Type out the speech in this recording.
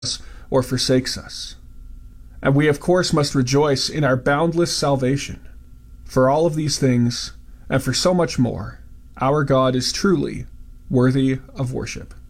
or forsakes us. And we, of course, must rejoice in our boundless salvation. For all of these things, and for so much more, our God is truly worthy of worship.